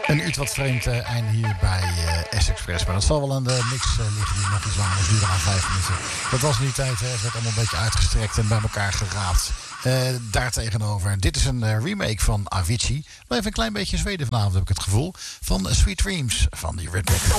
Een iets wat vreemd einde hier bij S-Express. Maar dat zal wel aan de mix liggen die nog iets langer is, duren dan 5 minuten. Dat was niet tijd, het werd allemaal een beetje uitgestrekt en bij elkaar geraapt. Daartegenover, dit is een remake van Avicii. Maar even een klein beetje Zweden vanavond heb ik het gevoel. Van Sweet Dreams van die Redneck.